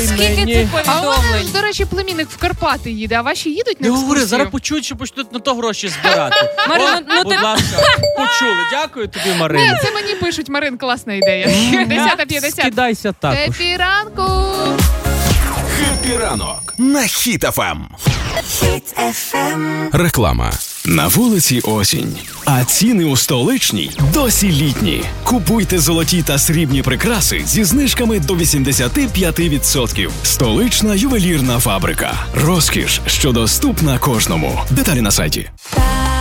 Скільки цих А у мене, повідомлень? до речі, племінник в Карпати їде, а ваші їдуть на Не екскурсію? говори, зараз почують, що почнуть на то гроші збирати. Марина, ну Будь ти- ласка, почули. Дякую тобі, Марина. Ні, це мені пишуть, Марин, класна ідея. 10:50. Скидайся також. Хеппі ранку! Хеппі ранок на Хіт FM. Хіт FM. Реклама. На вулиці осінь, а ціни у столичній досі літні. Купуйте золоті та срібні прикраси зі знижками до 85%. Столична ювелірна фабрика. Розкіш, що доступна кожному. Деталі на сайті.